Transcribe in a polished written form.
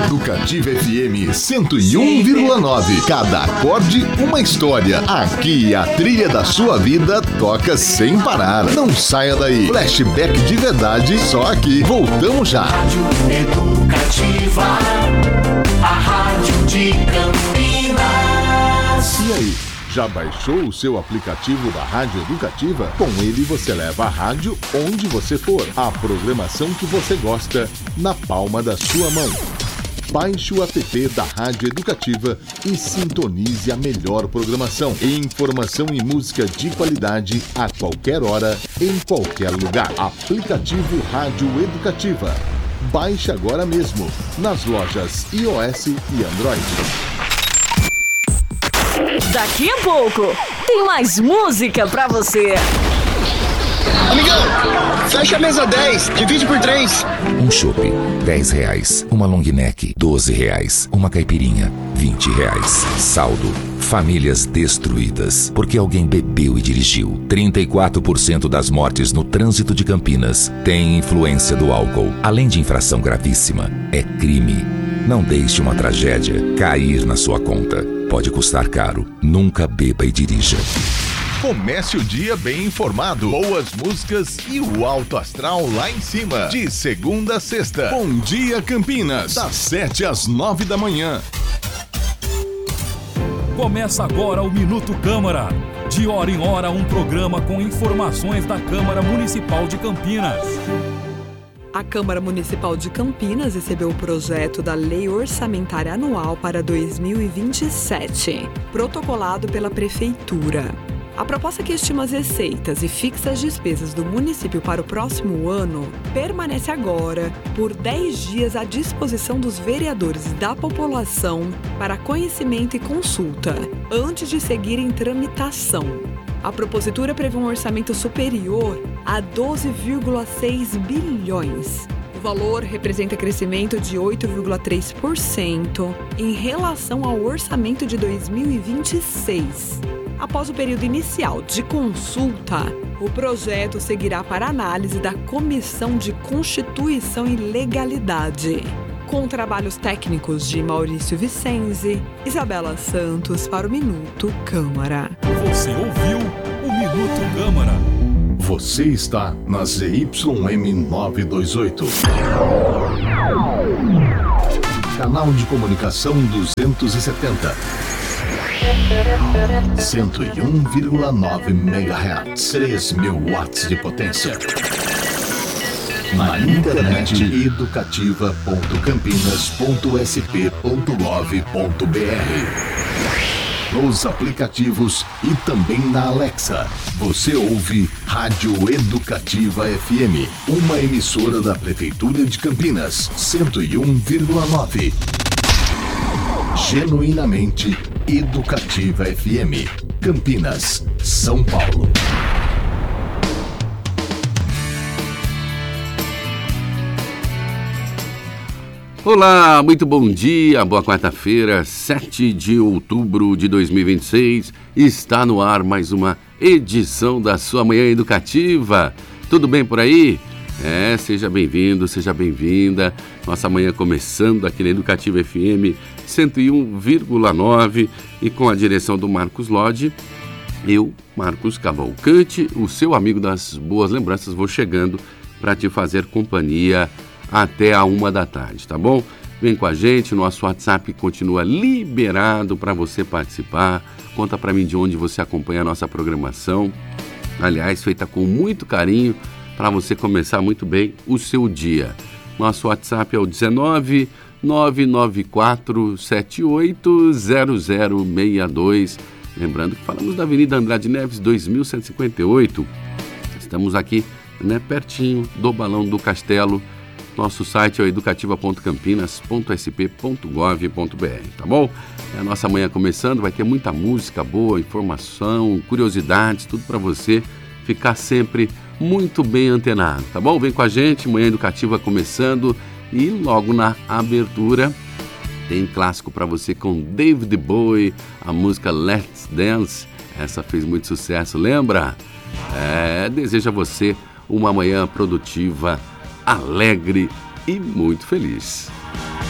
Educativa FM 101,9. Cada acorde, uma história. Aqui a trilha da sua vida toca sem parar. Não saia daí. Flashback de verdade, só aqui. Voltamos já. Rádio Educativa, a rádio de Campinas. E aí? Já baixou o seu aplicativo da Rádio Educativa? Com ele você leva a rádio onde você for. A programação que você gosta na palma da sua mão. Baixe o app da Rádio Educativa e sintonize a melhor programação. Informação e música de qualidade a qualquer hora, em qualquer lugar. Aplicativo Rádio Educativa. Baixe agora mesmo nas lojas iOS e Android. Daqui a pouco tem mais música pra você. Amigão, fecha a mesa 10, divide por 3. Um chopp, R$10. Uma long neck, R$12. Uma caipirinha, R$20. Saldo, famílias destruídas porque alguém bebeu e dirigiu. 34% das mortes no trânsito de Campinas têm influência do álcool. Além de infração gravíssima, é crime. Não deixe uma tragédia cair na sua conta. Pode custar caro. Nunca beba e dirija. Comece o dia bem informado, boas músicas e o alto astral lá em cima. De segunda a sexta. Bom dia, Campinas. Das 7 às 9 da manhã. Começa agora o Minuto Câmara. De hora em hora, um programa com informações da Câmara Municipal de Campinas. A Câmara Municipal de Campinas recebeu o projeto da Lei Orçamentária Anual para 2027, protocolado pela Prefeitura. A proposta que estima as receitas e fixa as despesas do município para o próximo ano permanece agora, por 10 dias, à disposição dos vereadores e da população para conhecimento e consulta, antes de seguir em tramitação. A propositura prevê um orçamento superior a 12,6 bilhões. O valor representa crescimento de 8,3% em relação ao orçamento de 2026. Após o período inicial de consulta, o projeto seguirá para análise da Comissão de Constituição e Legalidade, com trabalhos técnicos de Maurício Vicenzi, Isabela Santos para o Minuto Câmara. Você ouviu o Minuto Câmara. Você está na ZYM 928. Canal de comunicação 270. 101,9 MHz. 3.000 watts de potência. Na internet educativa.campinas.sp.gov.br. Nos aplicativos e também na Alexa. Você ouve Rádio Educativa FM, uma emissora da Prefeitura de Campinas, 101,9. Genuinamente Educativa FM, Campinas, São Paulo. Olá, muito bom dia, boa quarta-feira, 7 de outubro de 2026. Está no ar mais uma edição da sua Manhã Educativa. Tudo bem por aí? Seja bem-vindo, seja bem-vinda. Nossa manhã começando aqui na Educativa FM 101,9 e com a direção do Marcos Lodge. Eu, Marcos Cavalcante, o seu amigo das boas lembranças, vou chegando para te fazer companhia até a 1 da tarde, tá bom? Vem com a gente, nosso WhatsApp continua liberado para você participar. Conta para mim de onde você acompanha a nossa programação. Aliás, feita com muito carinho para você começar muito bem o seu dia. Nosso WhatsApp é o 19 994 780062. Lembrando que falamos da Avenida Andrade Neves 2158. Estamos aqui, pertinho do Balão do Castelo. Nosso site é educativa.campinas.sp.gov.br, tá bom? É a nossa manhã começando, vai ter muita música boa, informação, curiosidades, tudo para você ficar sempre muito bem antenado, tá bom? Vem com a gente, Manhã Educativa começando e logo na abertura tem clássico para você com David Bowie, a música Let's Dance. Essa fez muito sucesso, lembra? Desejo a você uma manhã produtiva, alegre e muito feliz.